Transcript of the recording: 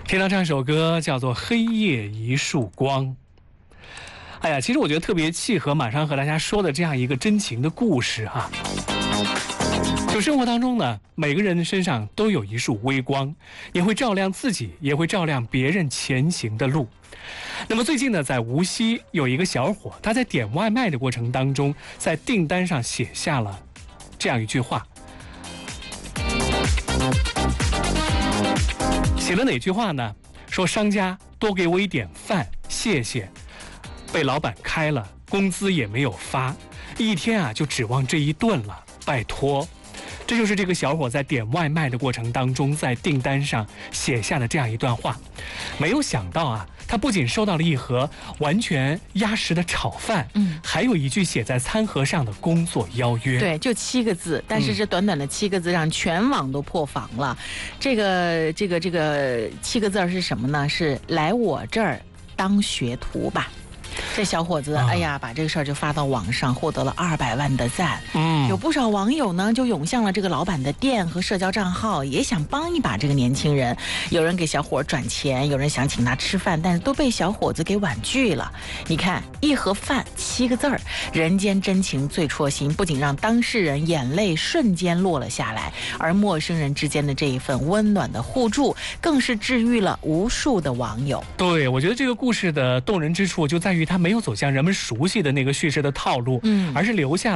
听到这样一首歌叫做《黑夜一束光》。哎呀，其实我觉得特别契合马上和大家说的这样一个真情的故事哈。就生活当中呢，每个人身上都有一束微光，也会照亮自己，也会照亮别人前行的路。那么最近呢，在无锡有一个小伙，他在点外卖的过程当中，在订单上写下了这样一句话。写了哪句话呢？说商家多给我一点饭，谢谢。被老板开了，工资也没有发，一天啊就指望这一顿了，拜托。这就是这个小伙在点外卖的过程当中，在订单上写下的这样一段话。没有想到啊，他不仅收到了一盒完全压实的炒饭，还有一句写在餐盒上的工作邀约。 对，就7个字，但是这短短的7个字让全网都破防了。这个7个字是什么呢？是来我这儿当学徒吧。这小伙子，哎呀，把这个事儿就发到网上，获得了200万的赞。有不少网友呢就涌向了这个老板的店和社交账号，也想帮一把这个年轻人。有人给小伙转钱，有人想请他吃饭，但是都被小伙子给婉拒了。你看，一盒饭7个字儿，人间真情最戳心，不仅让当事人眼泪瞬间落了下来，而陌生人之间的这一份温暖的互助，更是治愈了无数的网友。 对，我觉得这个故事的动人之处就在于他没有走向人们熟悉的那个叙事的套路，而是留下了